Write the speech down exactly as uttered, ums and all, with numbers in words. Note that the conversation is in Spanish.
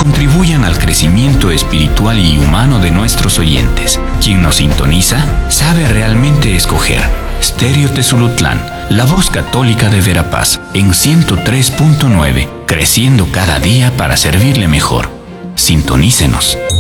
contribuyan al crecimiento espiritual y humano de nuestros oyentes. Quien nos sintoniza sabe realmente escoger. Stereo Tezulutlán, la voz católica de Verapaz, en ciento tres punto nueve, creciendo cada día para servirle mejor. Sintonícenos.